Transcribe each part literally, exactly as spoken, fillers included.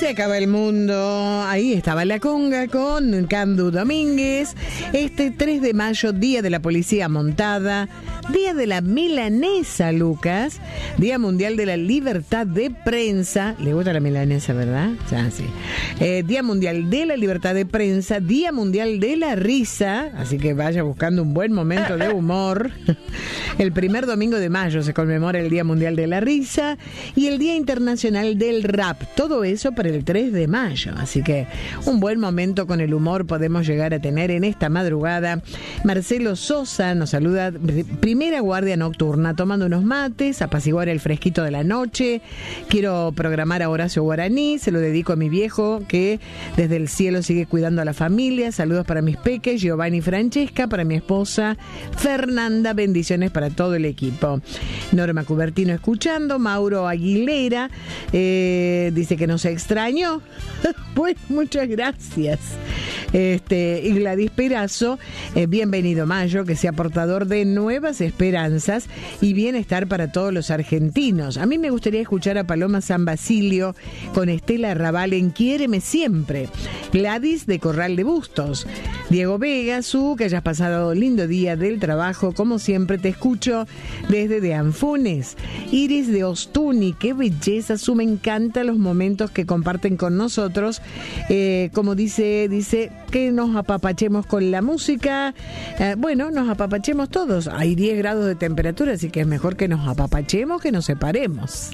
se acaba el mundo. Ahí estaba la conga con Candu Domínguez. Este tres de mayo, Día de la Policía Montada, Día de la Milanesa, Lucas, Día Mundial de la Libertad de Prensa. ¿Le gusta la milanesa, verdad? Ya, sí. Eh, Día Mundial de la Libertad de Prensa, Día Mundial de la Risa, así que vaya buscando un buen momento de humor. El primer domingo de mayo se conmemora el Día Mundial de la Risa y el Día Internacional del Rap. Todo eso para el tres de mayo. Así que un buen momento con el humor podemos llegar a tener en esta madrugada. Marcelo Sosa nos saluda. Primera guardia nocturna, tomando unos mates, apaciguar el fresquito de la noche. Quiero programar a Horacio Guaraní. Se lo dedico a mi viejo que desde el cielo sigue cuidando a la familia. Saludos para mis peques, Giovanni y Francesca, para mi esposa Fernanda. Bendiciones para todo el equipo. Norma Cubertino escuchando. Mauro Aguilera eh, dice que nos extrañó. Pues muchas gracias. Este, y Gladys Perazo, eh, bienvenido Mayo, que sea portador de nuevas esperanzas y bienestar para todos los argentinos. A mí me gustaría escuchar a Paloma San Basilio con Estela Raval en Quiéreme Siempre. Gladys de Corral de Bustos. Diego Vega, Su, que hayas pasado lindo día del trabajo. Como siempre te escucho desde de Anfunes. Iris de Ostuni, qué belleza, Su, me encantan los momentos que comparten con nosotros. Eh, como dice, dice que nos apapachemos con la música. Eh, bueno, nos apapachemos todos. Hay diez grados de temperatura, así que es mejor que nos apapachemos que nos separemos.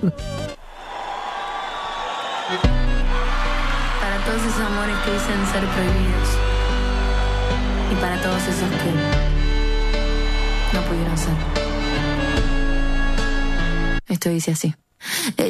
Para todos esos amores que dicen ser prohibidos y para todos esos que no pudieron ser. Esto dice así.